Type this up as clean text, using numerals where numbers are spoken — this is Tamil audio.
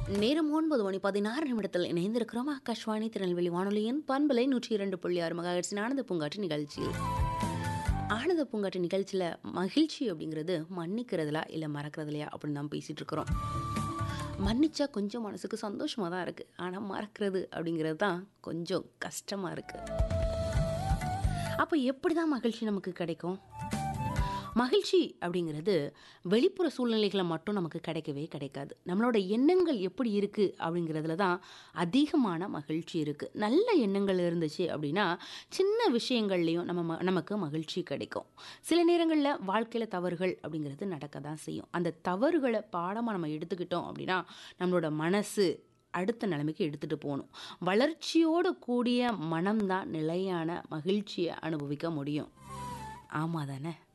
நேரம் 9:16 இணைந்திருக்கிறோம். ஆகாஷ்வாணி திருநெல்வேலி வானொலியின் பண்பலை 102.6 மெகாஹெர்ட்ஸின் ஆனந்த பூங்காற்று நிகழ்ச்சியில். ஆனந்த பூங்காற்று நிகழ்ச்சியில் மகிழ்ச்சி அப்படிங்கிறது மன்னிக்கிறதுலா இல்லை மறக்கிறதுலையா அப்படின்னு தான் பேசிகிட்டு இருக்கிறோம். மன்னிச்சா கொஞ்சம் மனசுக்கு சந்தோஷமாக தான் இருக்குது, ஆனால் மறக்கிறது அப்படிங்கிறது தான் கொஞ்சம் கஷ்டமாக இருக்குது. அப்போ எப்படி தான் மகிழ்ச்சி நமக்கு கிடைக்கும்? மகிழ்ச்சி அப்படிங்கிறது வெளிப்புற சூழ்நிலைகளை மட்டும் நமக்கு கிடைக்கவே கிடைக்காது. நம்மளோட எண்ணங்கள் எப்படி இருக்குது அப்படிங்கிறதுல தான் அதிகமான மகிழ்ச்சி இருக்குது. நல்ல எண்ணங்கள் இருந்துச்சு அப்படின்னா சின்ன விஷயங்கள்லேயும் நமக்கு மகிழ்ச்சி கிடைக்கும். சில நேரங்களில் வாழ்க்கையில் தவறுகள் அப்படிங்கிறது நடக்க தான் செய்யும். அந்த தவறுகளை பாடமாக நம்ம எடுத்துக்கிட்டோம் அப்படின்னா நம்மளோட மனசு அடுத்த நிலைமைக்கு எடுத்துகிட்டு போகணும். வளர்ச்சியோடு கூடிய மனம்தான் நிலையான மகிழ்ச்சியை அனுபவிக்க முடியும். ஆமாம் தானே?